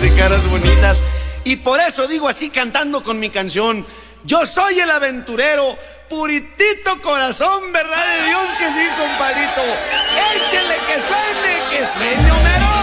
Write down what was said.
de caras bonitas. Y por eso digo así cantando con mi canción: yo soy el aventurero, puritito corazón, verdad de Dios que sí, compadrito. Échele que suene, que sueño.